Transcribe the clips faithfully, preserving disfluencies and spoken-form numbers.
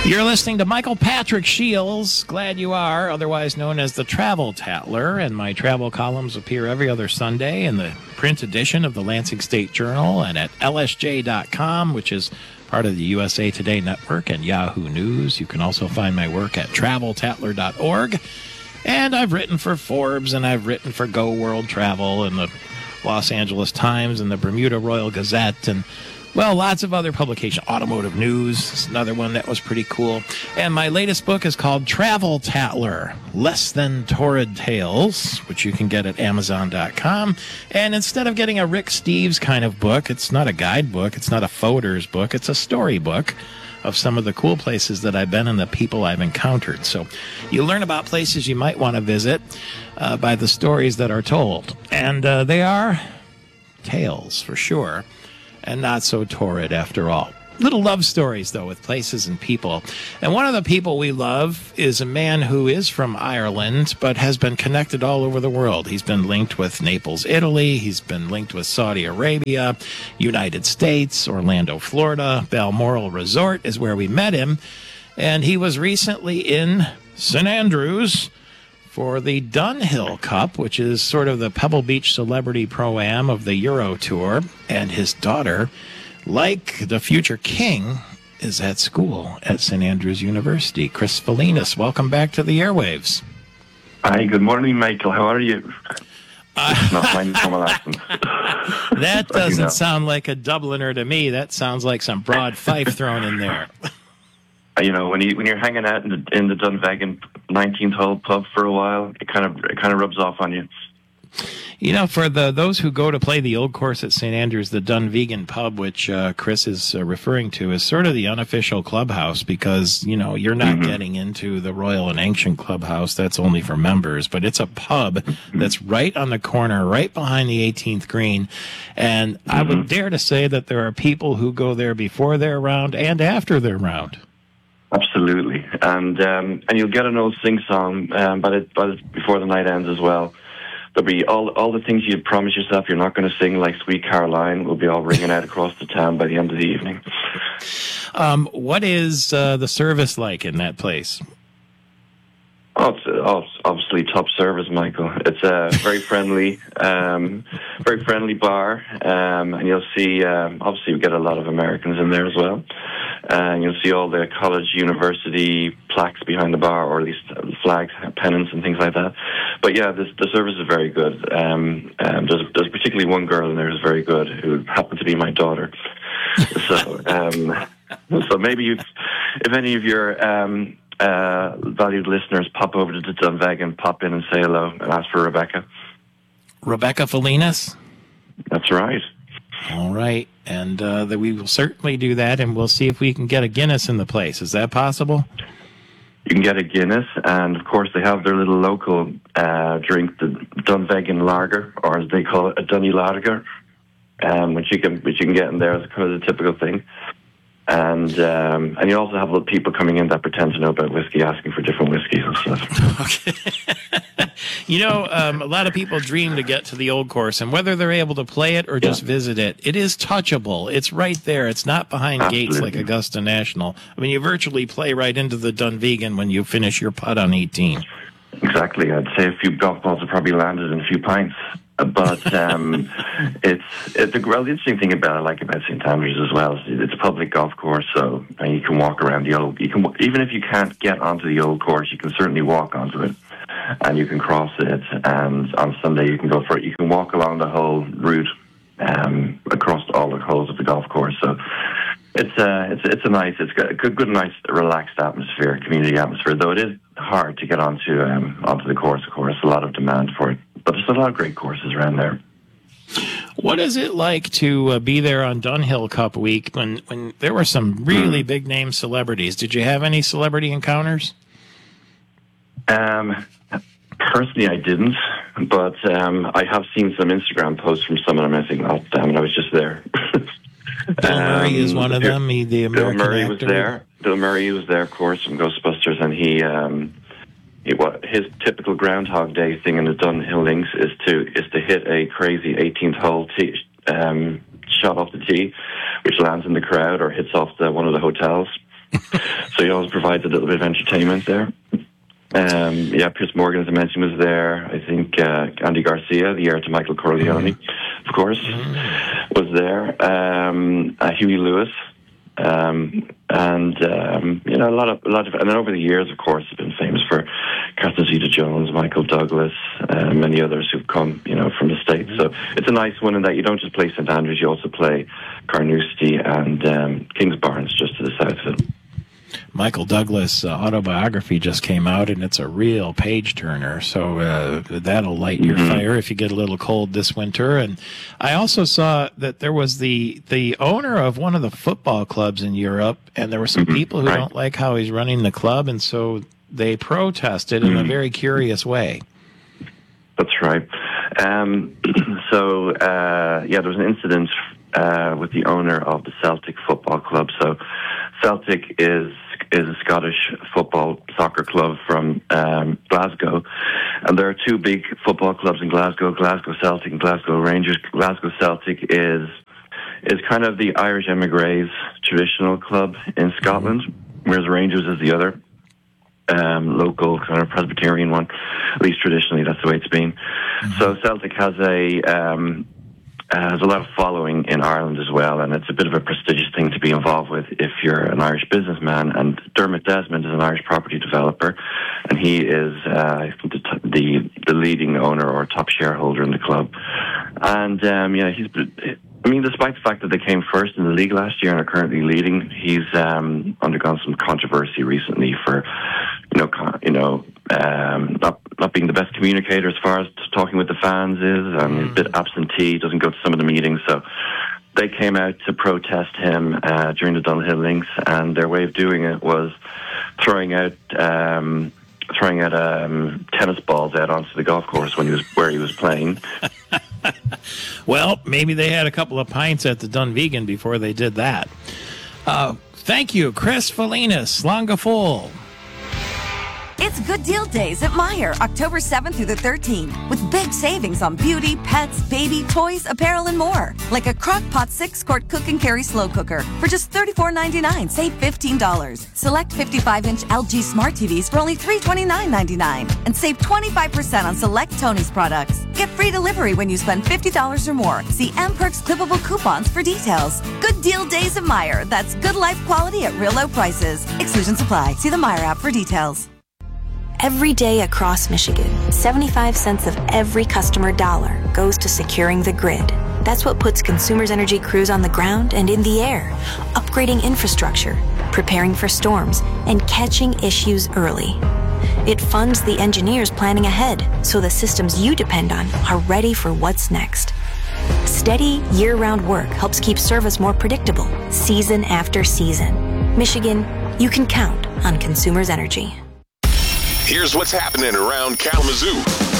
You're listening to Michael Patrick Shields, glad you are, otherwise known as the Travel Tatler, and my travel columns appear every other Sunday in the print edition of the Lansing State Journal and at L S J dot com, which is part of the U S A Today Network and Yahoo News. You can also find my work at travel tatler dot org. And I've written for Forbes, and I've written for Go World Travel and the Los Angeles Times and the Bermuda Royal Gazette and, well, lots of other publications. Automotive News is another one that was pretty cool. And my latest book is called Travel Tatler, Less Than Torrid Tales, which you can get at amazon dot com. And instead of getting a Rick Steves kind of book, it's not a guidebook, it's not a photos book, it's a storybook of some of the cool places that I've been and the people I've encountered. So you learn about places you might want to visit uh, by the stories that are told. And uh, they are tales, for sure, and not so torrid after all. Little love stories, though, with places and people. And one of the people we love is a man who is from Ireland, but has been connected all over the world. He's been linked with Naples, Italy. He's been linked with Saudi Arabia, United States, Orlando, Florida. Balmoral Resort is where we met him. And he was recently in Saint Andrews for the Dunhill Cup, which is sort of the Pebble Beach Celebrity Pro-Am of the Euro Tour. And his daughter, like the future king, is at school at Saint Andrews University. Chris Felinas, welcome back to the airwaves. Hi, good morning, Michael. How are you? Uh, it's not my normal accent. That doesn't you know. sound like a Dubliner to me. That sounds like some broad fife thrown in there. You know, when you when you're hanging out in the in the Dunvegan nineteenth hole pub for a while, it kind of it kind of rubs off on you. You know, for the those who go to play the old course at Saint Andrews, the Dunvegan pub, which uh, Chris is uh, referring to, is sort of the unofficial clubhouse because, you know, you're not mm-hmm. getting into the Royal and Ancient Clubhouse. That's only for members. But it's a pub mm-hmm. that's right on the corner, right behind the eighteenth green. And mm-hmm. I would dare to say that there are people who go there before their round and after their round. Absolutely. And um, and you'll get an old sing-song um, but it, but it, before the night ends as well. There'll be all all the things you promise yourself you're not going to sing, like Sweet Caroline, will be all ringing out across the town by the end of the evening. Um, what is uh, the service like in that place? Oh, it's, oh, it's obviously top service, Michael. It's a very friendly, um, very friendly bar, um, and you'll see. Um, obviously, we get a lot of Americans in there as well, and you'll see all the college, university plaques behind the bar, or at least flags, pennants, and things like that. But yeah, this, the service is very good. Um, and there's, there's particularly one girl in there who's very good, who happened to be my daughter. So, um, so maybe if, if any of your um, Uh, valued listeners pop over to the Dunvegan, pop in and say hello and ask for Rebecca. Rebecca Felinas? That's right. All right. And uh, that we will certainly do that, and we'll see if we can get a Guinness in the place. Is that possible? You can get a Guinness, and of course they have their little local uh, drink, the Dunvegan Lager, or as they call it, a Dunny Lager, um, which you can which you can get in there as kind of the typical thing. And um, and you also have people coming in that pretend to know about whiskey, asking for different whiskeys and stuff. Okay. You know, um, a lot of people dream to get to the old course, and whether they're able to play it or just yeah. visit it, it is touchable. It's right there. It's not behind Absolutely. gates like Augusta National. I mean, you virtually play right into the Dunvegan when you finish your putt on eighteen. Exactly. I'd say a few golf balls have probably landed in a few pints. But um, it's, it's the, well, the interesting thing about it, like about Saint Andrews as well, is it's a public golf course, so and you can walk around the old. You can even if you can't get onto the old course, you can certainly walk onto it, and you can cross it. And on Sunday, you can go for it. You can walk along the whole route um, across all the holes of the golf course. So it's uh, it's it's a nice, it's got a good, good, nice, relaxed atmosphere, community atmosphere. Though it is hard to get onto um, onto the course. Of course, a lot of demand for it. But there's a lot of great courses around there. What is it like to uh, be there on Dunhill Cup week when, when there were some really mm. big-name celebrities? Did you have any celebrity encounters? Um, personally, I didn't, but um, I have seen some Instagram posts from someone, and I think, oh, damn it, I was just there. Bill um, Murray is one of them, he, the American Bill Murray actor. was there. Bill Murray was there, of course, from Ghostbusters, and he... Um, It, what, his typical Groundhog Day thing in the Dunhill Links is to is to hit a crazy eighteenth hole tee, um, shot off the tee, which lands in the crowd or hits off the, one of the hotels. So they always provide a little bit of entertainment there. Um, yeah, Piers Morgan, as I mentioned, was there. I think uh, Andy Garcia, the heir to Michael Corleone, of course, was there. Um, uh, Huey Lewis, um, and um, you know a lot of a lot of. And then over the years, of course, have been famous for Catherine Zeta-Jones, Michael Douglas, uh, many others who've come, you know, from the States. So it's a nice one in that you don't just play Saint Andrews, you also play Carnoustie and um, Kingsbarns just to the south of it. Michael Douglas' uh, autobiography just came out, and it's a real page-turner, so uh, that'll light your Mm-hmm. fire if you get a little cold this winter. And I also saw that there was the, the owner of one of the football clubs in Europe, and there were some Mm-hmm. people who Right. don't like how he's running the club, and so they protested in a very curious way. That's right. Um, so, uh, yeah, there was an incident uh, with the owner of the Celtic Football Club. So, Celtic is is a Scottish football soccer club from um, Glasgow, and there are two big football clubs in Glasgow: Glasgow Celtic and Glasgow Rangers. Glasgow Celtic is is kind of the Irish emigres' traditional club in Scotland, whereas Rangers is the other. Um, local kind of Presbyterian one, at least traditionally that's the way it's been. Mm-hmm. So Celtic has a um, uh, has a lot of following in Ireland as well, and it's a bit of a prestigious thing to be involved with if you're an Irish businessman. And Dermot Desmond is an Irish property developer, and he is uh, the, the the leading owner or top shareholder in the club. And um, yeah, he's. I mean, despite the fact that they came first in the league last year and are currently leading, he's um, undergone some controversy recently for, you know, con- you know, um, not not being the best communicator as far as talking with the fans is, and he's a bit absentee, doesn't go to some of the meetings. So they came out to protest him uh, during the Dunhill Links, and their way of doing it was throwing out. Um, throwing out um, tennis balls out onto the golf course when he was where he was playing. Well, maybe they had a couple of pints at the Dunvegan before they did that. Uh, thank you, Chris Felinas, Longafol. It's Good Deal Days at Meijer, October seventh through the thirteenth, with big savings on beauty, pets, baby, toys, apparel, and more. Like a Crock-Pot six-quart cook and carry slow cooker for just thirty-four ninety-nine, save fifteen dollars. Select fifty-five inch L G Smart T Vs for only three twenty-nine ninety-nine, and save twenty-five percent on select Tony's products. Get free delivery when you spend fifty dollars or more. See M Perks clippable coupons for details. Good Deal Days at Meijer. That's good life quality at real low prices. Exclusions apply. See the Meijer app for details. Every day across Michigan, seventy-five cents of every customer dollar goes to securing the grid. That's what puts Consumers Energy crews on the ground and in the air, upgrading infrastructure, preparing for storms, and catching issues early. It funds the engineers planning ahead so the systems you depend on are ready for what's next. Steady, year-round work helps keep service more predictable, season after season. Michigan, you can count on Consumers Energy. Here's what's happening around Kalamazoo.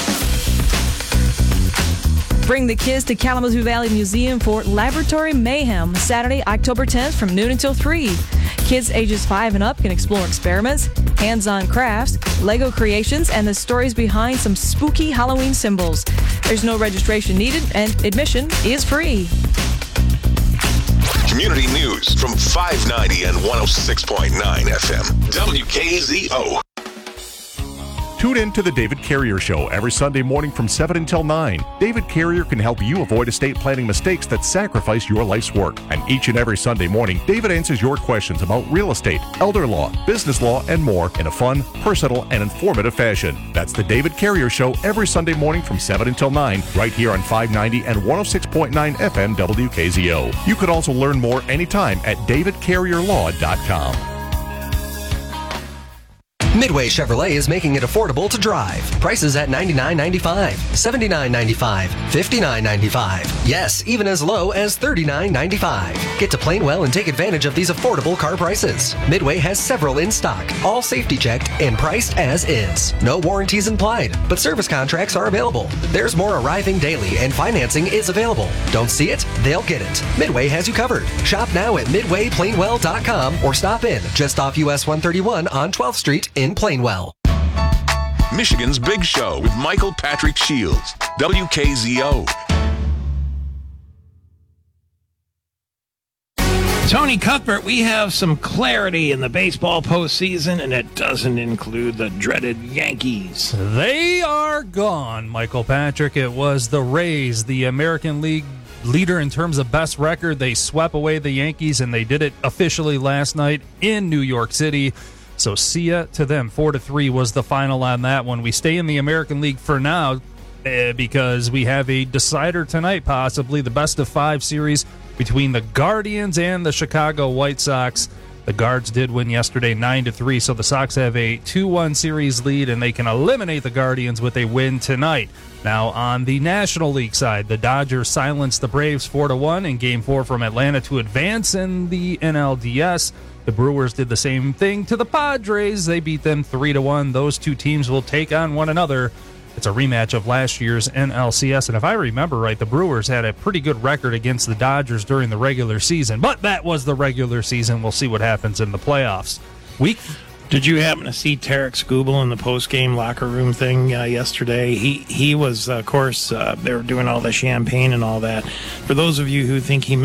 Bring the kids to Kalamazoo Valley Museum for Laboratory Mayhem, Saturday, October tenth from noon until three. Kids ages five and up can explore experiments, hands-on crafts, Lego creations, and the stories behind some spooky Halloween symbols. There's no registration needed, and admission is free. Community news from five ninety and one oh six point nine F M. W K Z O. Tune in to the David Carrier Show every Sunday morning from seven until nine. David Carrier can help you avoid estate planning mistakes that sacrifice your life's work. And each and every Sunday morning, David answers your questions about real estate, elder law, business law, and more in a fun, personal, and informative fashion. That's the David Carrier Show every Sunday morning from seven until nine, right here on five ninety and one oh six point nine F M W K Z O. You can also learn more anytime at david carrier law dot com. Midway Chevrolet is making it affordable to drive. Prices at ninety-nine ninety-five, seventy-nine ninety-five, fifty-nine ninety-five. Yes, even as low as thirty-nine ninety-five. Get to Plainwell and take advantage of these affordable car prices. Midway has several in stock, all safety checked and priced as is. No warranties implied, but service contracts are available. There's more arriving daily and financing is available. Don't see it? They'll get it. Midway has you covered. Shop now at midway plainwell dot com or stop in just off U S one thirty-one on twelfth Street in Plainwell. Michigan's Big Show with Michael Patrick Shields. W K Z O. Tony Cuthbert, we have some clarity in the baseball postseason, and it doesn't include the dreaded Yankees. They are gone, Michael Patrick. It was the Rays, the American League leader in terms of best record. They swept away the Yankees, and they did it officially last night in New York City. So see ya to them. Four to three was the final on that one. We stay in the American League for now uh, because we have a decider tonight, possibly the best of five series between the Guardians and the Chicago White Sox. The Guards did win yesterday nine to three, so the Sox have a two one series lead, and they can eliminate the Guardians with a win tonight. Now, on the National League side, the Dodgers silenced the Braves four to one in Game four from Atlanta to advance in the N L D S. The Brewers did the same thing to the Padres. They beat them three to one. Those two teams will take on one another. It's a rematch of last year's N L C S, and if I remember right, the Brewers had a pretty good record against the Dodgers during the regular season, but that was the regular season. We'll see what happens in the playoffs. Week. Did you happen to see Tarek Skubal in the post-game locker room thing uh, yesterday? He he was, uh, of course, uh, they were doing all the champagne and all that. For those of you who think he